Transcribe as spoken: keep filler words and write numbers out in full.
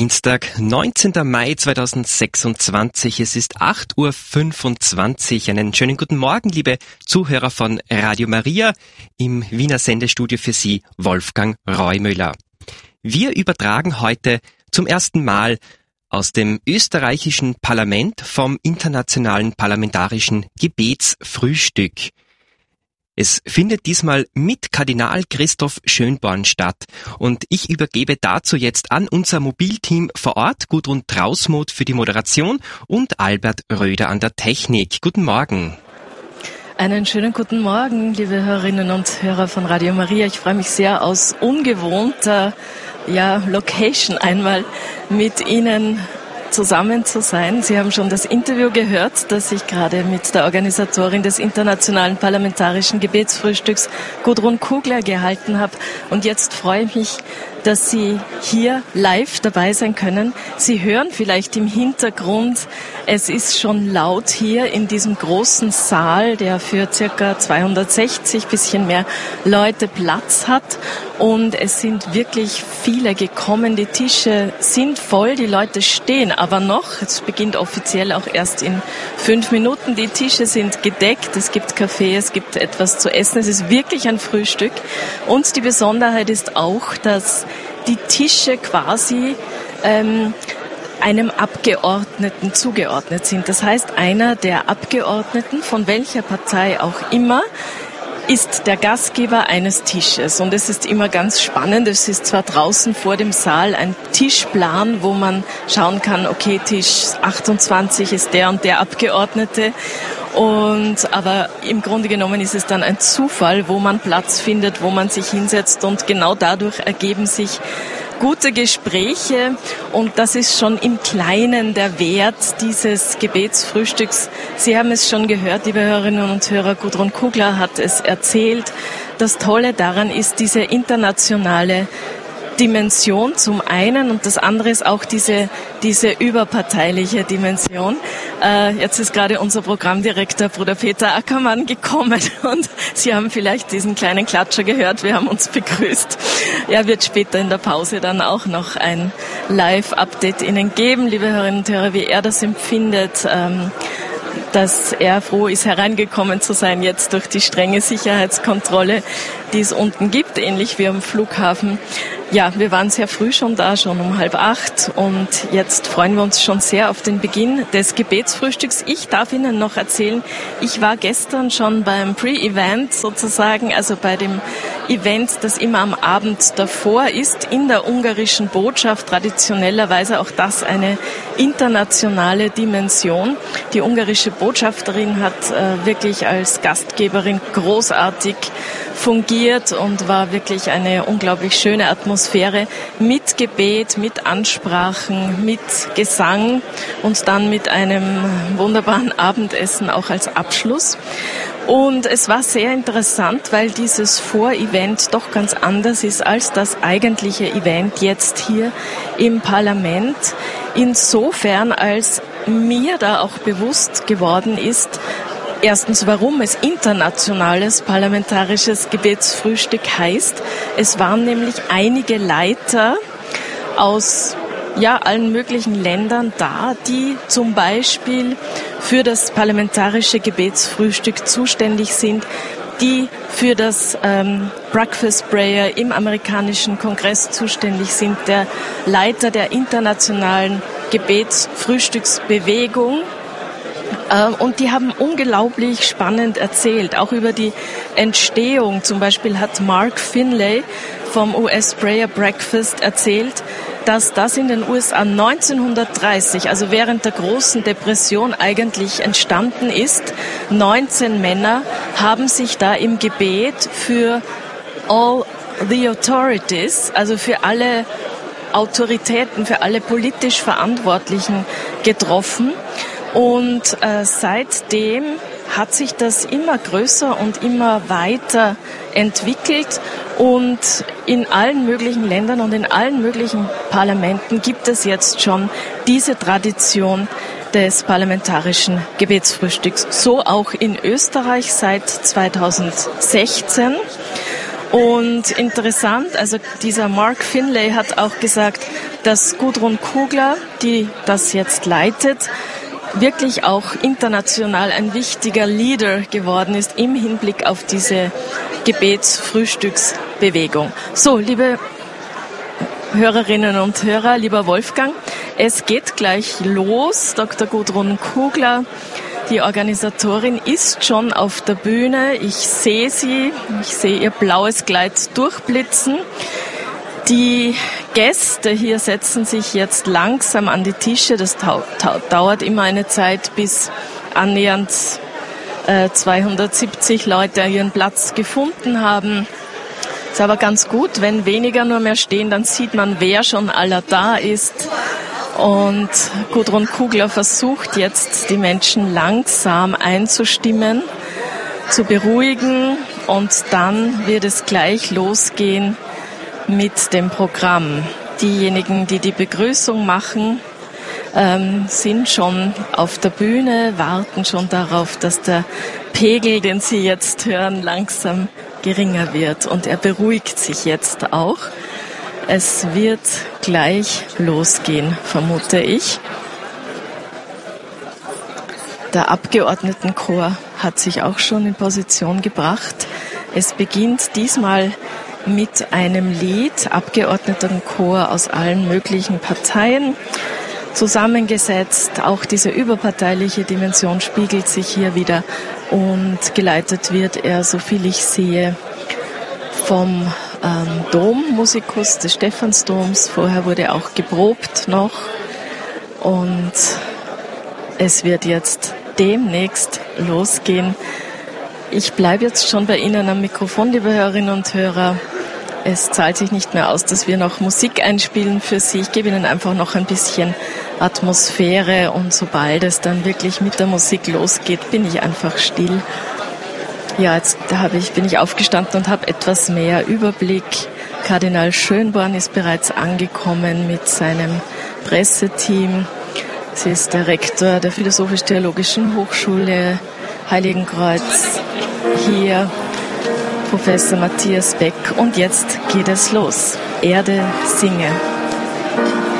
Dienstag, neunzehnter Mai zweitausendsechsundzwanzig. Es ist acht Uhr fünfundzwanzig. Einen schönen guten Morgen, liebe Zuhörer von Radio Maria. Im Wiener Sendestudio für Sie Wolfgang Reumüller. Wir übertragen heute zum ersten Mal aus dem österreichischen Parlament vom Internationalen Parlamentarischen Gebetsfrühstück. Es findet diesmal mit Kardinal Christoph Schönborn statt und ich übergebe dazu jetzt an unser Mobilteam vor Ort, Gudrun Trausmuth für die Moderation und Albert Röder an der Technik. Guten Morgen. Einen schönen guten Morgen, liebe Hörerinnen und Hörer von Radio Maria. Ich freue mich sehr, aus ungewohnter ja, Location einmal mit Ihnen zusammen zu sein. Sie haben schon das Interview gehört, das ich gerade mit der Organisatorin des Internationalen Parlamentarischen Gebetsfrühstücks, Gudrun Kugler, gehalten habe. Und jetzt freue ich mich, dass Sie hier live dabei sein können. Sie hören vielleicht im Hintergrund, es ist schon laut hier in diesem großen Saal, der für circa zweihundertsechzig, bisschen mehr Leute Platz hat. Und es sind wirklich viele gekommen. Die Tische sind voll, die Leute stehen aber noch. Es beginnt offiziell auch erst in fünf Minuten. Die Tische sind gedeckt, es gibt Kaffee, es gibt etwas zu essen. Es ist wirklich ein Frühstück. Und die Besonderheit ist auch, dass die Tische quasi ähm, einem Abgeordneten zugeordnet sind. Das heißt, einer der Abgeordneten, von welcher Partei auch immer, ist der Gastgeber eines Tisches. Und es ist immer ganz spannend. Es ist zwar draußen vor dem Saal ein Tischplan, wo man schauen kann, okay, Tisch achtundzwanzig ist der und der Abgeordnete. Und aber im Grunde genommen ist es dann ein Zufall, wo man Platz findet, wo man sich hinsetzt, und genau dadurch ergeben sich gute Gespräche, und das ist schon im Kleinen der Wert dieses Gebetsfrühstücks. Sie haben es schon gehört, liebe Hörerinnen und Hörer, Gudrun Kugler hat es erzählt. Das Tolle daran ist diese internationale Dimension zum einen, und das andere ist auch diese diese überparteiliche Dimension. Äh, jetzt ist gerade unser Programmdirektor Bruder Peter Ackermann gekommen und Sie haben vielleicht diesen kleinen Klatscher gehört, wir haben uns begrüßt. Er wird später in der Pause dann auch noch ein Live-Update Ihnen geben, liebe Hörerinnen und Hörer, wie er das empfindet, ähm, dass er froh ist, hereingekommen zu sein jetzt durch die strenge Sicherheitskontrolle, die es unten gibt, ähnlich wie am Flughafen. Ja, wir waren sehr früh schon da, schon um halb acht, und jetzt freuen wir uns schon sehr auf den Beginn des Gebetsfrühstücks. Ich darf Ihnen noch erzählen, ich war gestern schon beim Pre-Event sozusagen, also bei dem Event, das immer am Abend davor ist, in der ungarischen Botschaft, traditionellerweise auch das eine internationale Dimension. Die ungarische Botschafterin hat äh, wirklich als Gastgeberin großartig fungiert und war wirklich eine unglaublich schöne Atmosphäre mit Gebet, mit Ansprachen, mit Gesang und dann mit einem wunderbaren Abendessen auch als Abschluss. Und es war sehr interessant, weil dieses Vorevent doch ganz anders ist als das eigentliche Event jetzt hier im Parlament. Insofern, als mir da auch bewusst geworden ist, erstens, warum es internationales parlamentarisches Gebetsfrühstück heißt. Es waren nämlich einige Leiter aus ja, allen möglichen Ländern da, die zum Beispiel für das parlamentarische Gebetsfrühstück zuständig sind, die für das ähm, Breakfast Prayer im amerikanischen Kongress zuständig sind, der Leiter der internationalen Gebetsfrühstücksbewegung. Und die haben unglaublich spannend erzählt, auch über die Entstehung. Zum Beispiel hat Mark Finlay vom U S Prayer Breakfast erzählt, dass das in den U S A neunzehnhundertdreißig, also während der großen Depression eigentlich entstanden ist. neunzehn Männer haben sich da im Gebet für all the authorities, also für alle Autoritäten, für alle politisch Verantwortlichen getroffen. Und äh, seitdem hat sich das immer größer und immer weiter entwickelt, und in allen möglichen Ländern und in allen möglichen Parlamenten gibt es jetzt schon diese Tradition des parlamentarischen Gebetsfrühstücks. So auch in Österreich seit zweitausendsechzehn. Und interessant, also dieser Mark Finlay hat auch gesagt, dass Gudrun Kugler, die das jetzt leitet, wirklich auch international ein wichtiger Leader geworden ist im Hinblick auf diese Gebetsfrühstücksbewegung. So, liebe Hörerinnen und Hörer, lieber Wolfgang, es geht gleich los. Doktor Gudrun Kugler, die Organisatorin, ist schon auf der Bühne. Ich sehe sie, ich sehe ihr blaues Kleid durchblitzen. Die Gäste hier setzen sich jetzt langsam an die Tische. Das dauert immer eine Zeit, bis annähernd äh, zweihundertsiebzig Leute ihren Platz gefunden haben. Ist aber ganz gut, wenn weniger nur mehr stehen, dann sieht man, wer schon aller da ist. Und Gudrun Kugler versucht jetzt, die Menschen langsam einzustimmen, zu beruhigen, und dann wird es gleich losgehen mit dem Programm. Diejenigen, die die Begrüßung machen, ähm, sind schon auf der Bühne, warten schon darauf, dass der Pegel, den Sie jetzt hören, langsam geringer wird. Und er beruhigt sich jetzt auch. Es wird gleich losgehen, vermute ich. Der Abgeordnetenchor hat sich auch schon in Position gebracht. Es beginnt diesmal mit einem Lied, Abgeordnetenchor aus allen möglichen Parteien zusammengesetzt. Auch diese überparteiliche Dimension spiegelt sich hier wieder, und geleitet wird er, soviel ich sehe, vom ähm, Dommusikus des Stephansdoms. Vorher wurde auch geprobt noch, und es wird jetzt demnächst losgehen. Ich bleibe jetzt schon bei Ihnen am Mikrofon, liebe Hörerinnen und Hörer. Es zahlt sich nicht mehr aus, dass wir noch Musik einspielen für Sie. Ich gebe Ihnen einfach noch ein bisschen Atmosphäre, und sobald es dann wirklich mit der Musik losgeht, bin ich einfach still. Ja, jetzt habe ich, bin ich aufgestanden und habe etwas mehr Überblick. Kardinal Schönborn ist bereits angekommen mit seinem Presseteam. Sie ist der Rektor der Philosophisch-Theologischen Hochschule Heiligenkreuz hier, Professor Matthias Beck. Und jetzt geht es los. Erde singe.